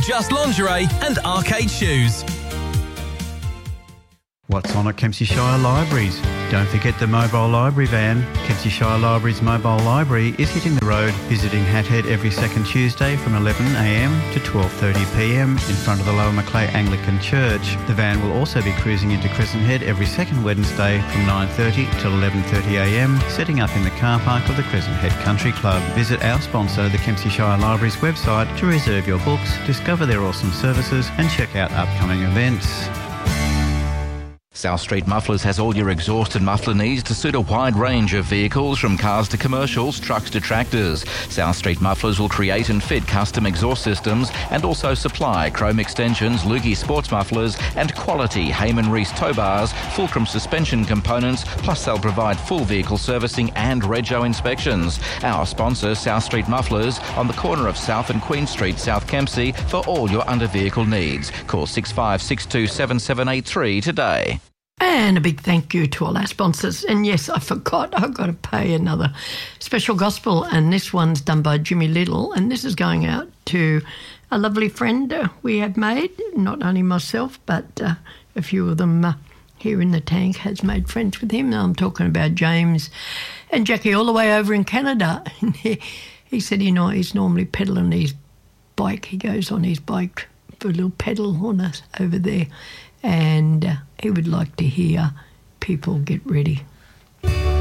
Just Lingerie and Arcade Shoes. What's on at Kempsey Shire Libraries? Don't forget the mobile library van. Kempsey Shire Libraries mobile library is hitting the road, visiting Hathead every second Tuesday from 11am to 12:30pm in front of the Lower Macleay Anglican Church. The van will also be cruising into Crescent Head every second Wednesday from 9:30 till 11:30am, setting up in the car park of the Crescent Head Country Club. Visit our sponsor, the Kempsey Shire Libraries website, to reserve your books, discover their awesome services and check out upcoming events. South Street Mufflers has all your exhaust and muffler needs to suit a wide range of vehicles, from cars to commercials, trucks to tractors. South Street Mufflers will create and fit custom exhaust systems and also supply chrome extensions, Lukey sports mufflers and quality Heyman Reese tow bars, Fulcrum suspension components, plus they'll provide full vehicle servicing and rego inspections. Our sponsor, South Street Mufflers, on the corner of South and Queen Street, South Kempsey, for all your under-vehicle needs. Call 65627783 today. And a big thank you to all our sponsors. And yes, I forgot, I've got to pay another special gospel, and this one's done by Jimmy Little, and this is going out to a lovely friend we have made, not only myself, but a few of them here in the tank has made friends with him. I'm talking about James and Jackie all the way over in Canada. And he said, you know, he's normally pedaling his bike. He goes on his bike for a little pedal on us over there. And he would like to hear People Get Ready.